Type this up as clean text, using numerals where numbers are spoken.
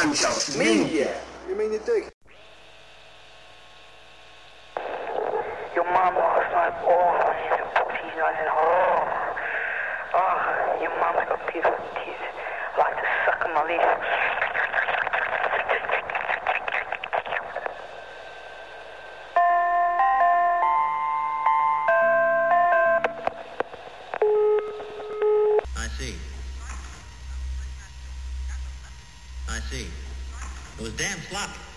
2 小时，meen je? You mean you dig? Your mum last night, oh, she's nice and your mum's got beautiful teeth. I like to suck on my lips. I see. It was damn sloppy.